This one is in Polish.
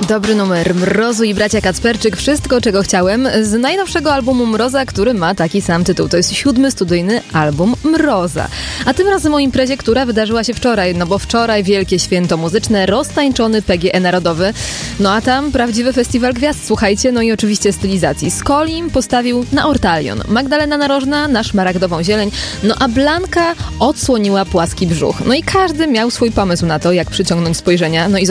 Dobry numer Mrozu i bracia Kacperczyk. Wszystko, czego chciałem, z najnowszego albumu Mroza, który ma taki sam tytuł. To jest 7. studyjny album Mroza. A tym razem o imprezie, która wydarzyła się wczoraj, no bo wczoraj wielkie święto muzyczne, roztańczony PGE Narodowy. No a tam prawdziwy festiwal gwiazd, słuchajcie, no i oczywiście stylizacji. Skolim postawił na Ortalion, Magdalena Narożna na szmaragdową zieleń, no a Blanka odsłoniła płaski brzuch. No i każdy miał swój pomysł na to, jak przyciągnąć spojrzenia. No i